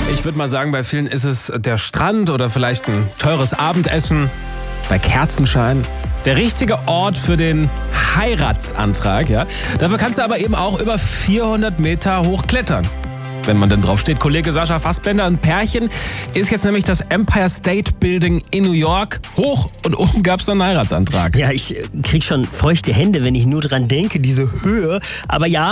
Ich würde mal sagen, bei vielen ist es der Strand oder vielleicht ein teures Abendessen bei Kerzenschein. Der richtige Ort für den Heiratsantrag, ja. Dafür kannst du aber eben auch über 400 Meter hoch klettern. Wenn man denn drauf steht. Kollege Sascha Fassbender, ein Pärchen, ist jetzt nämlich das Empire State Building in New York hoch und oben gab es einen Heiratsantrag. Ja, ich krieg schon feuchte Hände, wenn ich nur dran denke, diese Höhe. Aber ja,